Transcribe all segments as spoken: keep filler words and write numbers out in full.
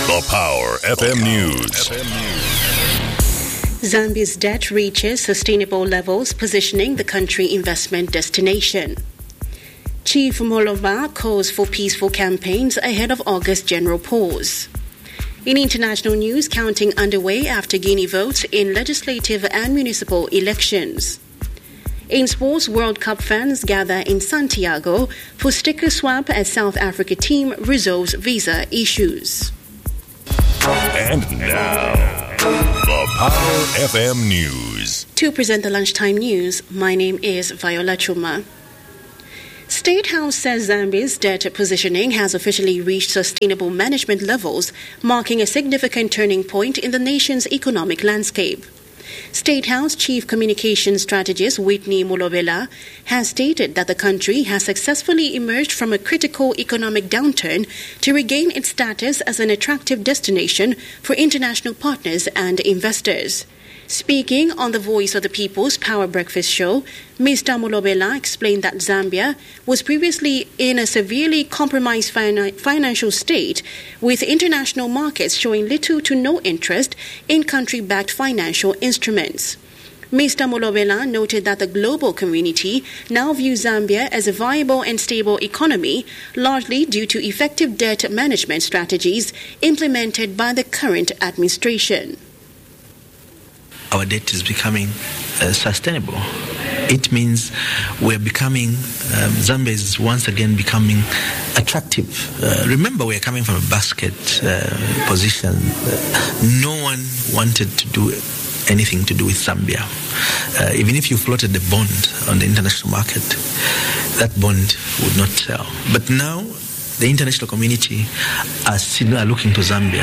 The Power F M News. Zambia's debt reaches sustainable levels, positioning the country investment destination. Chief Molova calls for peaceful campaigns ahead of August general pause. In international news, counting underway after Guinea votes in legislative and municipal elections. In sports, World Cup fans gather in Santiago for sticker swap as South Africa team resolves visa issues. And now, the Power F M News. To present the lunchtime news, my name is Viola Chuma. State House says Zambia's debt positioning has officially reached sustainable management levels, marking a significant turning point in the nation's economic landscape. State House Chief Communications Strategist Whitney Mulobela has stated that the country has successfully emerged from a critical economic downturn to regain its status as an attractive destination for international partners and investors. Speaking on the Voice of the People's Power Breakfast show, Mister Mulobela explained that Zambia was previously in a severely compromised fin- financial state, with international markets showing little to no interest in country-backed financial instruments. Mister Mulobela noted that the global community now views Zambia as a viable and stable economy, largely due to effective debt management strategies implemented by the current administration. Our debt is becoming uh, sustainable. It means we're becoming, um, Zambia is once again becoming attractive. Uh, remember, we're coming from a basket uh, position. Uh, no one wanted to do anything to do with Zambia. Uh, even if you floated the bond on the international market, that bond would not sell. But now, the international community are still are looking to Zambia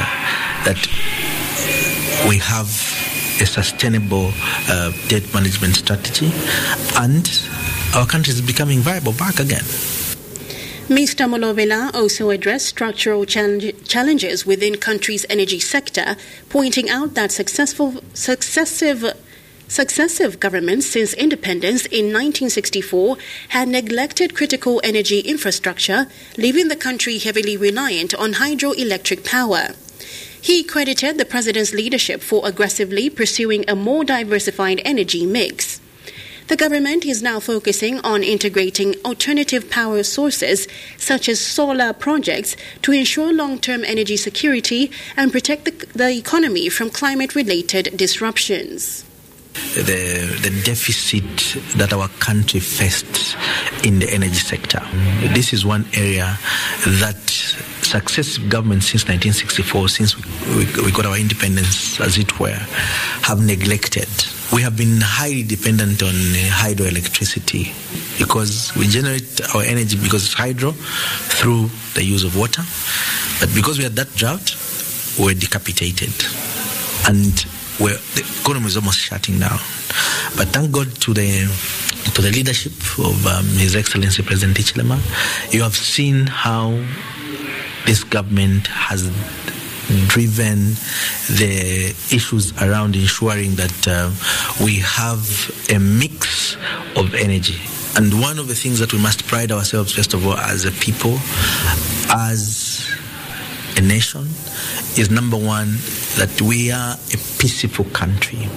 that we have a sustainable uh, debt management strategy, and our country is becoming viable back again. Mister Mulobela also addressed structural challenge, challenges within country's energy sector, pointing out that successful, successive Successive governments since independence in nineteen sixty-four had neglected critical energy infrastructure, leaving the country heavily reliant on hydroelectric power. He credited the president's leadership for aggressively pursuing a more diversified energy mix. The government is now focusing on integrating alternative power sources such as solar projects to ensure long-term energy security and protect the, the economy from climate-related disruptions. The, the deficit that our country faced in the energy sector. This is one area that successive governments since nineteen sixty-four, since we, we, we got our independence, as it were, have neglected. We have been highly dependent on hydroelectricity because we generate our energy because it's hydro through the use of water. But because we had that drought, we were decapitated. And where the economy is almost shutting down. But thank God to the to the leadership of um, His Excellency President Hichilema, you have seen how this government has driven the issues around ensuring that uh, we have a mix of energy. And one of the things that we must pride ourselves, first of all, as a people, as a nation, is number one, that we are a peaceful country.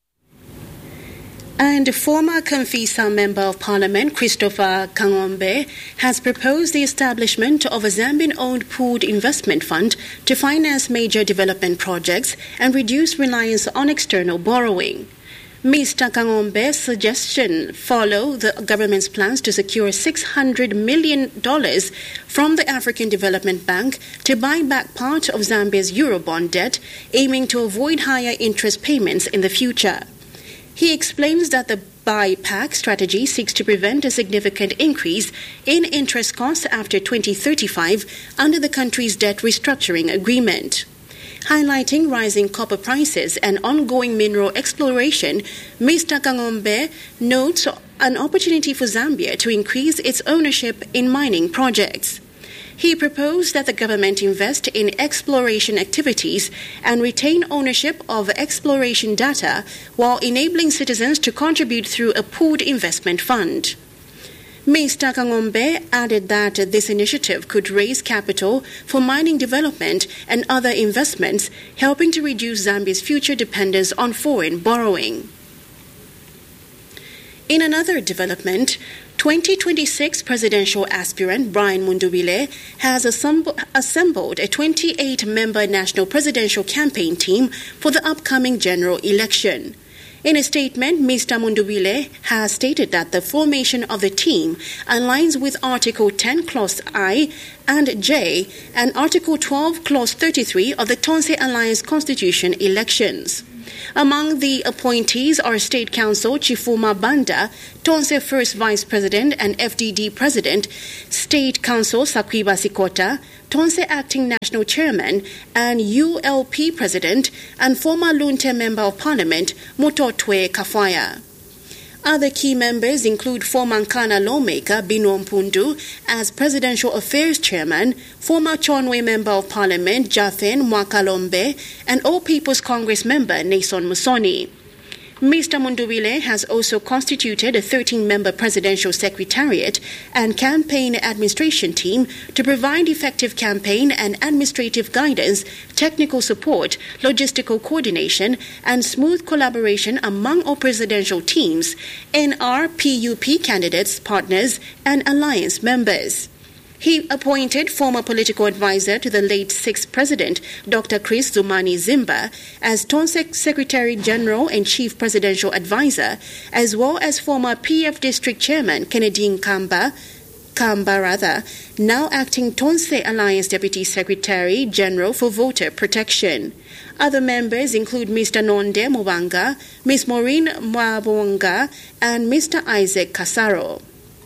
And former Confisa Member of Parliament Christopher Kangombe has proposed the establishment of a Zambian-owned pooled investment fund to finance major development projects and reduce reliance on external borrowing. Mister Kangombe's suggestion follow the government's plans to secure six hundred million dollars from the African Development Bank to buy back part of Zambia's Eurobond debt, aiming to avoid higher interest payments in the future. He explains that the buy-back strategy seeks to prevent a significant increase in interest costs after twenty thirty-five under the country's debt restructuring agreement. Highlighting rising copper prices and ongoing mineral exploration, Mister Kangombe notes an opportunity for Zambia to increase its ownership in mining projects. He proposed that the government invest in exploration activities and retain ownership of exploration data while enabling citizens to contribute through a pooled investment fund. Mister Kangombe added that this initiative could raise capital for mining development and other investments, helping to reduce Zambia's future dependence on foreign borrowing. In another development, twenty twenty-six presidential aspirant Brian Mundubile has assembled a twenty-eight member national presidential campaign team for the upcoming general election. In a statement, Mister Mundubile has stated that the formation of the team aligns with Article ten, Clause I and J and Article twelve, Clause thirty-three of the Tonse Alliance Constitution elections. Among the appointees are State Council Chifuma Banda, Tonse First Vice President and F D D President, State Council Sakwiba Sikota, Tonse Acting National Chairman and U L P President, and former Lunte Member of Parliament Mutotwe Kafaya. Other key members include former Nkana lawmaker Bino Mpundu as Presidential Affairs Chairman, former Chonwe Member of Parliament Jathen Mwakalombe, and All People's Congress member Nason Musoni. Mister Mundubile has also constituted a thirteen-member presidential secretariat and campaign administration team to provide effective campaign and administrative guidance, technical support, logistical coordination, and smooth collaboration among all presidential teams, N R P U P candidates, partners, and alliance members. He appointed former political advisor to the late sixth President, Doctor Chris Zumani Zimba, as Tonse Secretary General and Chief Presidential Advisor, as well as former P F District Chairman Kennedy Kamba, Kamba rather, now acting Tonse Alliance Deputy Secretary General for Voter Protection. Other members include Mister Nonde Mwanga, Miss Maureen Mwabonga, and Mister Isaac Kasaro.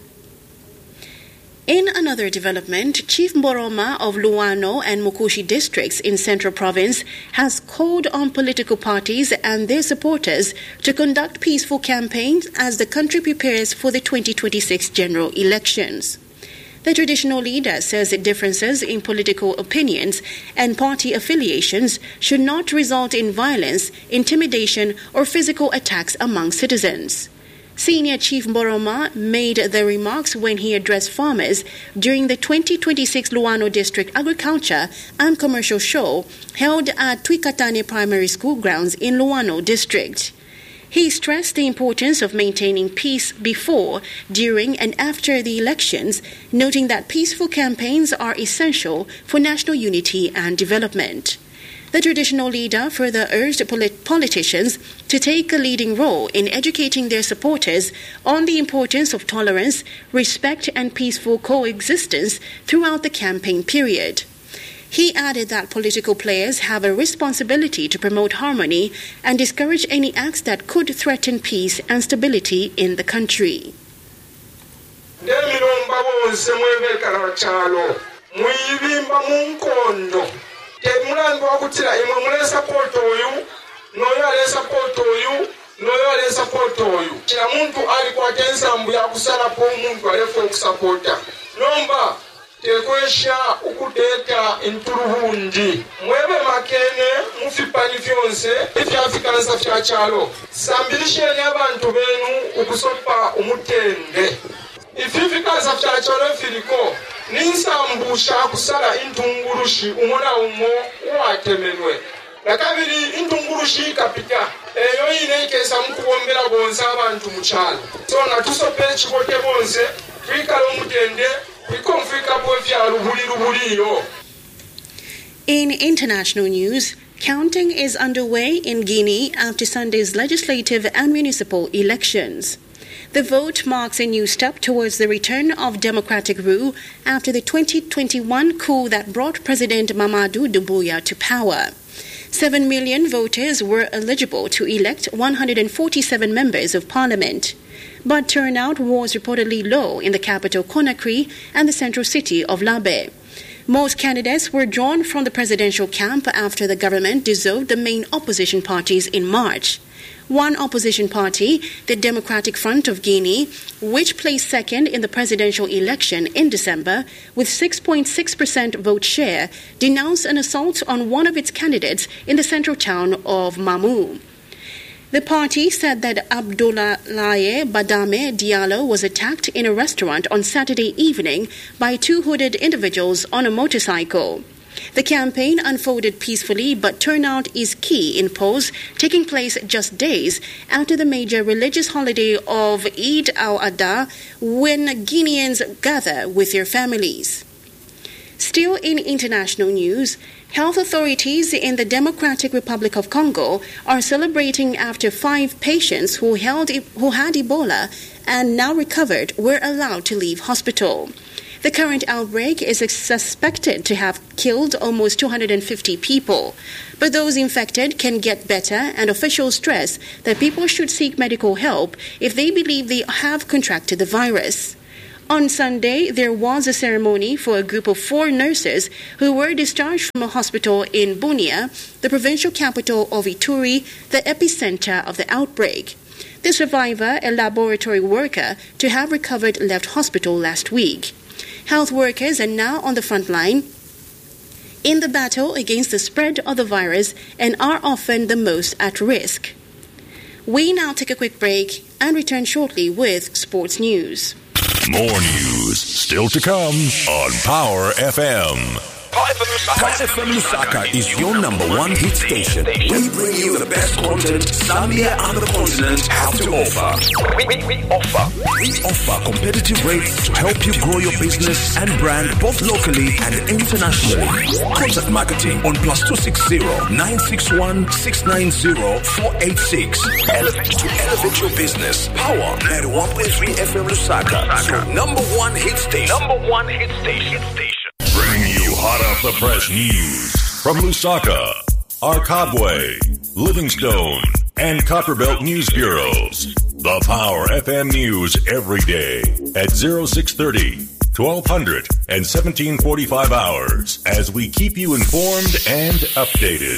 In another development, Chief Mboroma of Luano and Mukushi districts in Central Province has called on political parties and their supporters to conduct peaceful campaigns as the country prepares for the twenty twenty-six general elections. The traditional leader says that differences in political opinions and party affiliations should not result in violence, intimidation, or physical attacks among citizens. Senior Chief Mboroma made the remarks when he addressed farmers during the twenty twenty-six Luano District Agriculture and Commercial Show held at Twikatane Primary School grounds in Luano District. He stressed the importance of maintaining peace before, during, and after the elections, noting that peaceful campaigns are essential for national unity and development. The traditional leader further urged polit- politicians to take a leading role in educating their supporters on the importance of tolerance, respect, and peaceful coexistence throughout the campaign period. He added that political players have a responsibility to promote harmony and discourage any acts that could threaten peace and stability in the country. Mulandu wakutira imwe mule support oyu noyo ale support oyu noyo ale support oyu kila muntu ali kwa kensambu ya kusala po muntu alefo okusupporta nomba tekwesha ukuteka inturuhundi mwebe makene mufipani fyonse ifyafikansa fya chalo sambilisheni abantu benu ukusopa umutende ififikansa fya chalo filiko ninsambusha kusala intungurushi umona umo uwatemenwe nakabiri intungurushi kapita eyo ine kesa mukubombera bonza abantu muchalo so natusope chibote bonse twikalo mutende ikomfika bovya rubuli rubuliyo. In international news, counting is underway in Guinea after Sunday's legislative and municipal elections. The vote marks a new step towards the return of democratic rule after the twenty twenty-one coup that brought President Mamadou Doumbouya to power. Seven million voters were eligible to elect one hundred forty-seven members of parliament. But turnout was reportedly low in the capital Conakry and the central city of Labé. Most candidates were drawn from the presidential camp after the government dissolved the main opposition parties in March. One opposition party, the Democratic Front of Guinea, which placed second in the presidential election in December with six point six percent vote share, denounced an assault on one of its candidates in the central town of Mamou. The party said that Abdoulaye Badame Diallo was attacked in a restaurant on Saturday evening by two hooded individuals on a motorcycle. The campaign unfolded peacefully, but turnout is key in polls taking place just days after the major religious holiday of Eid al-Adha, when Guineans gather with their families. Still in international news, health authorities in the Democratic Republic of Congo are celebrating after five patients who, held, who had Ebola and now recovered were allowed to leave hospital. The current outbreak is suspected to have killed almost two hundred fifty people. But those infected can get better, and officials stress that people should seek medical help if they believe they have contracted the virus. On Sunday, there was a ceremony for a group of four nurses who were discharged from a hospital in Bunia, the provincial capital of Ituri, the epicenter of the outbreak. The survivor, a laboratory worker, to have recovered left hospital last week. Health workers are now on the front line in the battle against the spread of the virus and are often the most at risk. We now take a quick break and return shortly with sports news. More news still to come on Power F M. Power F M Lusaka is your number one hit station. We bring you the best content Zambia and the continent have to offer. We, we, we offer. We offer competitive rates to help you grow your business and brand both locally and internationally. Contact marketing on plus two six zero nine six one six nine zero four eight six. Elevate to elevate your business. Power ninety-one point three F M Lusaka. So number one hit station. Number one hit station. Bringing you hot off the press news from Lusaka, Arkabwe, Livingstone, and Copperbelt News Bureaus. The Power F M News every day at six thirty, twelve hundred, and seventeen forty-five hours as we keep you informed and updated.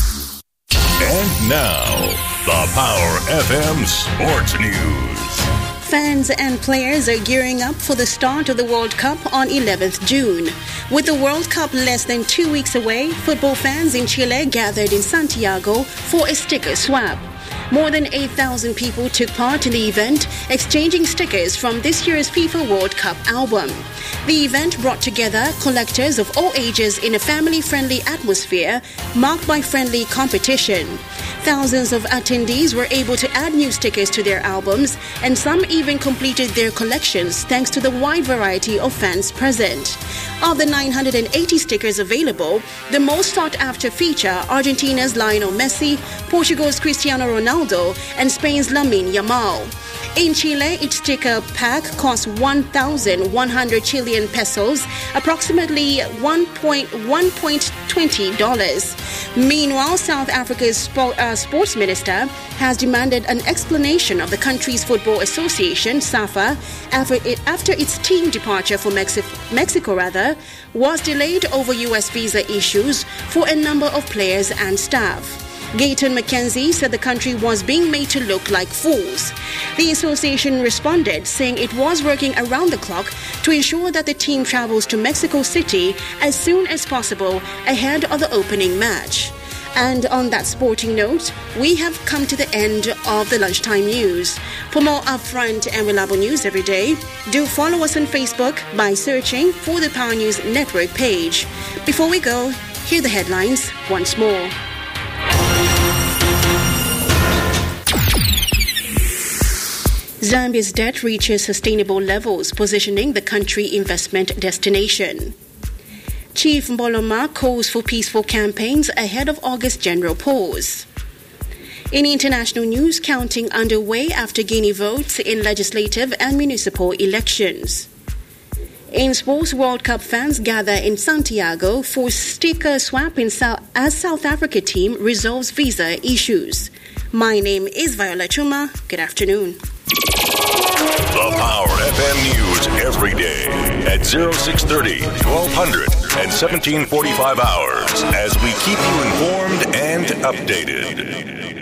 And now, the Power F M Sports News. Fans and players are gearing up for the start of the World Cup on eleventh June. With the World Cup less than two weeks away, football fans in Chile gathered in Santiago for a sticker swap. More than eight thousand people took part in the event, exchanging stickers from this year's FIFA World Cup album. The event brought together collectors of all ages in a family-friendly atmosphere marked by friendly competition. Thousands of attendees were able to add new stickers to their albums, and some even completed their collections thanks to the wide variety of fans present. Of the nine hundred eighty stickers available, the most sought-after feature Argentina's Lionel Messi, Portugal's Cristiano Ronaldo, and Spain's Lamine Yamal. In Chile, each sticker pack costs one thousand one hundred Chilean pesos, approximately one point one two dollars. Meanwhile, South Africa's sport, uh, sports minister has demanded an explanation of the country's football association, SAFA, after, it, after its team departure for Mexi- Mexico rather, was delayed over U S visa issues for a number of players and staff. Gayton McKenzie said the country was being made to look like fools. The association responded, saying it was working around the clock to ensure that the team travels to Mexico City as soon as possible ahead of the opening match. And on that sporting note, we have come to the end of the lunchtime news. For more upfront and reliable news every day, do follow us on Facebook by searching for the Power News Network page. Before we go, hear the headlines once more. Zambia's debt reaches sustainable levels, positioning the country investment destination. Chief Mboloma calls for peaceful campaigns ahead of August general pause. In international news, counting underway after Guinea votes in legislative and municipal elections. In sports, World Cup fans gather in Santiago for sticker swap in South, as South Africa team resolves visa issues. My name is Viola Chuma. Good afternoon. The Power F M News every day at six thirty, twelve hundred, and seventeen forty-five hours as we keep you informed and updated.